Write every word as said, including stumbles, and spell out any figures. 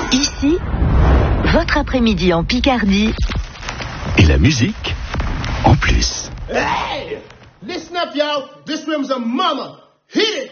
Ici, votre après-midi en Picardie. Et la musique en plus. Hey! Listen up, y'all. This room's a mama. Hit it!